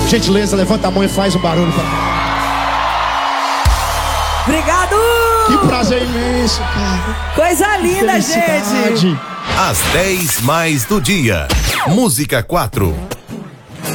Gentileza, levanta a mão e faz um barulho pra... Obrigado! Que prazer imenso, cara. Coisa linda, gente. Às 10 mais do dia. Música 4.